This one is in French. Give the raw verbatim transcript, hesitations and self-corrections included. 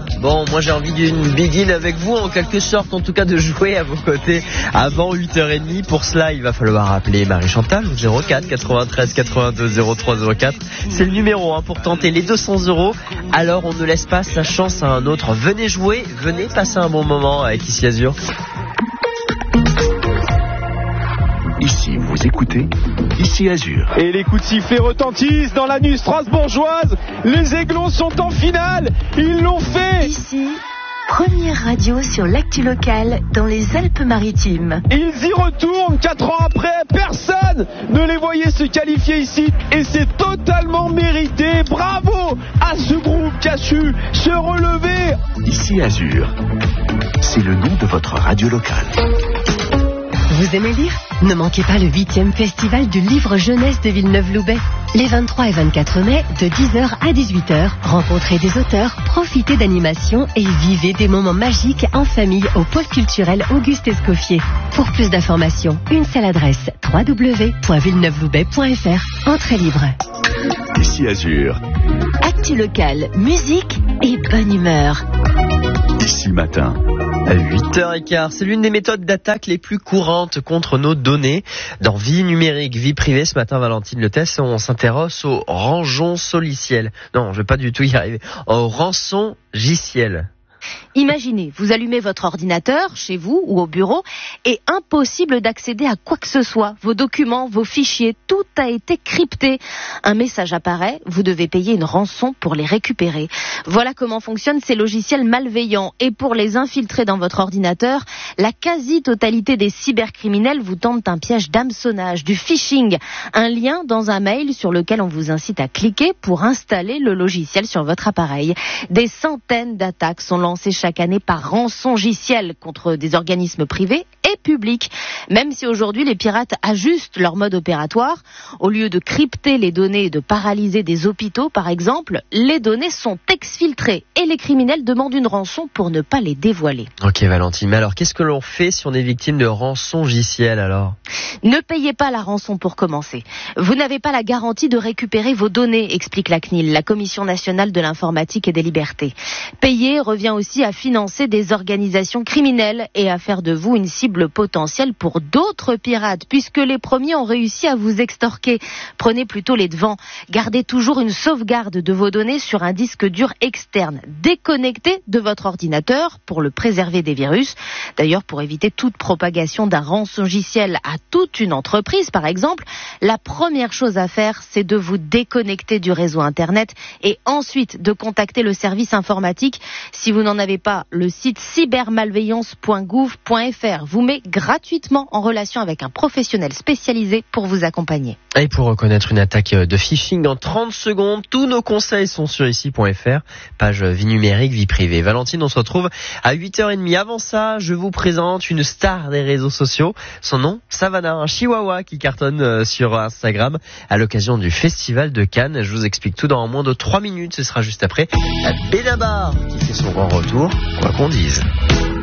Bon, moi j'ai envie d'une begin avec vous, en quelque sorte, en tout cas de jouer à vos côtés avant huit heures trente. Pour cela, il va falloir appeler Marie-Chantal au zéro quatre quatre-vingt-treize quatre-vingt-deux zéro trois zéro quatre. C'est le numéro hein, pour tenter les deux cents euros. Alors on ne laisse pas sa chance à un autre. Venez jouer, venez passer un bon moment avec Ici Azur. Ici, vous écoutez Ici Azur. Et les coups de sifflet retentissent dans la nuit strasbourgeoise. Les Aiglons sont en finale. Ils l'ont fait. Ici, première radio sur l'actu locale dans les Alpes-Maritimes. Ils y retournent quatre ans après. Personne ne les voyait se qualifier ici. Et c'est totalement mérité. Bravo à ce groupe qui a su se relever. Ici Azur, c'est le nom de votre radio locale. Vous aimez lire ? Ne manquez pas le huitième festival du livre jeunesse de Villeneuve-Loubet. Les vingt-trois et vingt-quatre mai, de dix heures à dix-huit heures, rencontrez des auteurs, profitez d'animations et vivez des moments magiques en famille au pôle culturel Auguste Escoffier. Pour plus d'informations, une seule adresse, w w w point villeneuve loubet point f r. Entrée libre. Ici Azur. Actu locale, musique et bonne humeur. Ici matin. À huit heures quinze, c'est l'une des méthodes d'attaque les plus courantes contre nos données. Dans vie numérique, vie privée, ce matin, Valentine Le Test, on s'intéresse au rançon soliciel. Non, je vais pas du tout y arriver. Au rançongiciel. Imaginez, vous allumez votre ordinateur, chez vous ou au bureau, et impossible d'accéder à quoi que ce soit. Vos documents, vos fichiers, tout a été crypté. Un message apparaît, vous devez payer une rançon pour les récupérer. Voilà comment fonctionnent ces logiciels malveillants. Et pour les infiltrer dans votre ordinateur, la quasi-totalité des cybercriminels vous tentent un piège d'hameçonnage, du phishing, un lien dans un mail sur lequel on vous incite à cliquer pour installer le logiciel sur votre appareil. Des centaines d'attaques sont lancées chaque année par rançongiciel contre des organismes privés et publics. Même si aujourd'hui les pirates ajustent leur mode opératoire, au lieu de crypter les données et de paralyser des hôpitaux par exemple, les données sont exfiltrées et les criminels demandent une rançon pour ne pas les dévoiler. Ok Valentine, mais alors qu'est-ce que l'on fait si on est victime de rançongiciel alors ? Ne payez pas la rançon pour commencer. Vous n'avez pas la garantie de récupérer vos données, explique la C N I L, la Commission nationale de l'informatique et des libertés. Payer revient aussi à financer des organisations criminelles et à faire de vous une cible potentielle pour d'autres pirates, puisque les premiers ont réussi à vous extorquer. Prenez plutôt les devants. Gardez toujours une sauvegarde de vos données sur un disque dur externe, déconnecté de votre ordinateur pour le préserver des virus. D'ailleurs, pour éviter toute propagation d'un rançongiciel à toute une entreprise, par exemple, la première chose à faire, c'est de vous déconnecter du réseau Internet et ensuite de contacter le service informatique. Si vous n'en avez pas, le site cybermalveillance point gouv point f r vous met gratuitement en relation avec un professionnel spécialisé pour vous accompagner. Et pour reconnaître une attaque de phishing en trente secondes, tous nos conseils sont sur ici point f r, page vie numérique, vie privée. Valentine, on se retrouve à huit heures trente. Avant ça, je vous présente une star des réseaux sociaux. Son nom, Savannah, un chihuahua qui cartonne sur Instagram à l'occasion du Festival de Cannes. Je vous explique tout dans moins de trois minutes. Ce sera juste après Benabar qui fait son grand retour, quoi qu'on dise.